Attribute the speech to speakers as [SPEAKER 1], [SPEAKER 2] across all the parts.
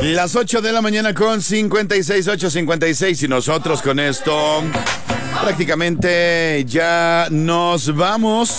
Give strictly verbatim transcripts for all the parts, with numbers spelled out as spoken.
[SPEAKER 1] Las ocho de la mañana con cincuenta y seis, ocho cincuenta y seis, y nosotros con esto prácticamente ya nos vamos.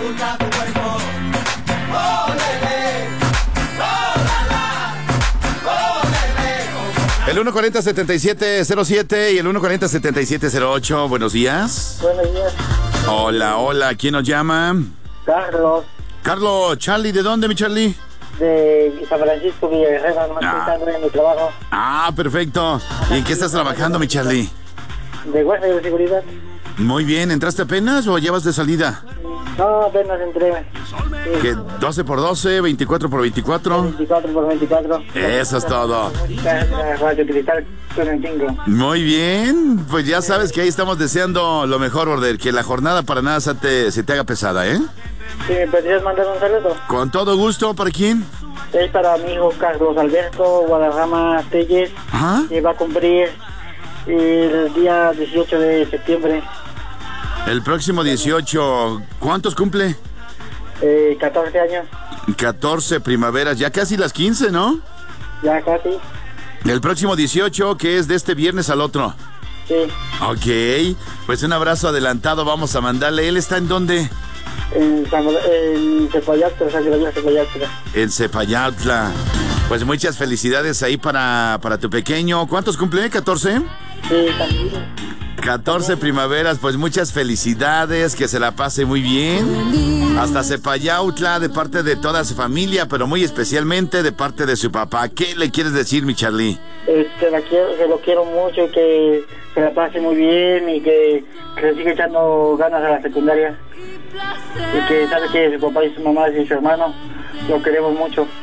[SPEAKER 1] El uno cuarenta, setenta y siete cero siete y el uno cuarenta, setenta y siete cero ocho. Buenos días.
[SPEAKER 2] Buenos días.
[SPEAKER 1] Hola, hola. ¿Quién nos llama?
[SPEAKER 2] Carlos.
[SPEAKER 1] Carlos, Charlie, ¿de dónde, mi Charlie?
[SPEAKER 2] De San Francisco, Villahermosa, no
[SPEAKER 1] Ah.
[SPEAKER 2] estoy en mi trabajo.
[SPEAKER 1] Ah, perfecto. ¿Y en qué estás trabajando, mi Charlie?
[SPEAKER 2] De guardia de seguridad.
[SPEAKER 1] Muy bien. ¿Entraste apenas o llevas de salida?
[SPEAKER 2] No, apenas entré. Sí.
[SPEAKER 1] ¿Qué? ¿doce por doce? ¿veinticuatro por veinticuatro?
[SPEAKER 2] veinticuatro por veinticuatro.
[SPEAKER 1] Eso es todo.
[SPEAKER 2] Radio Cristal, son cinco.
[SPEAKER 1] Muy bien. Pues ya sabes que ahí estamos deseando lo mejor, Border. Que la jornada para nada se te, se te haga pesada, ¿eh?
[SPEAKER 2] Sí, ¿me podrías mandar un saludo?
[SPEAKER 1] Con todo gusto. ¿Para quién?
[SPEAKER 2] Es para mi hijo Carlos Alberto Guadarrama Telles,
[SPEAKER 1] Ajá.
[SPEAKER 2] que va a cumplir el día dieciocho de septiembre.
[SPEAKER 1] El próximo dieciocho. ¿Cuántos cumple?
[SPEAKER 2] Eh, catorce años,
[SPEAKER 1] catorce primaveras. Ya casi las quince, ¿no?
[SPEAKER 2] ya casi.
[SPEAKER 1] El próximo dieciocho, que es de este viernes al otro.
[SPEAKER 2] Sí,
[SPEAKER 1] Ok. Pues un abrazo adelantado vamos a mandarle. ¿Él está en dónde?
[SPEAKER 2] en, San- en Cepayatla, San Gabriel Cepayatla.
[SPEAKER 1] En Cepayatla. Pues muchas felicidades ahí para, para tu pequeño. ¿Cuántos cumple? ¿catorce?
[SPEAKER 2] Sí, también.
[SPEAKER 1] catorce primaveras, pues muchas felicidades, que se la pase muy bien. Hasta Cepayatla, de parte de toda su familia, pero muy especialmente de parte de su papá. ¿Qué le quieres decir, mi Charlie?
[SPEAKER 2] Este, la quiero, que lo quiero mucho, que se la pase muy bien y que, que le siga echando ganas a la secundaria. Y que sabe que su papá y su mamá y su hermano lo queremos mucho.